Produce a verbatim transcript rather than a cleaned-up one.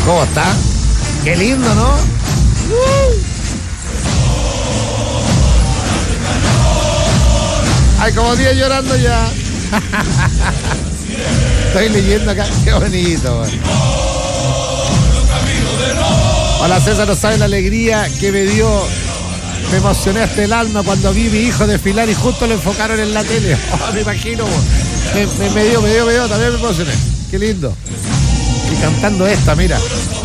¿Cómo está? Qué lindo, ¿no? Uh. Hay como diez llorando ya. Estoy leyendo acá. Qué bonito, man. Hola César, no sabe la alegría que me dio. Me emocioné hasta el alma cuando vi a mi hijo desfilar y justo lo enfocaron en la tele. Oh, me imagino, me, me, me dio, me dio, me dio, también me emocioné. Qué lindo. Y cantando esta, mira.